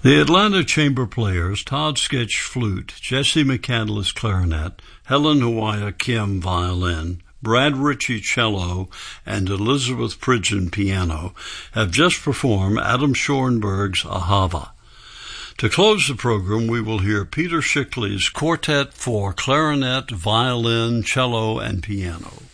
The Atlanta Chamber Players, Todd Sketch flute, Jesse McCandless clarinet, Helen Hawaii Kim violin, Brad Ritchie cello, and Elizabeth Pridgeon piano have just performed Adam Schoenberg's Ahava. To close the program, we will hear Peter Schickli's Quartet for clarinet, violin, cello, and piano.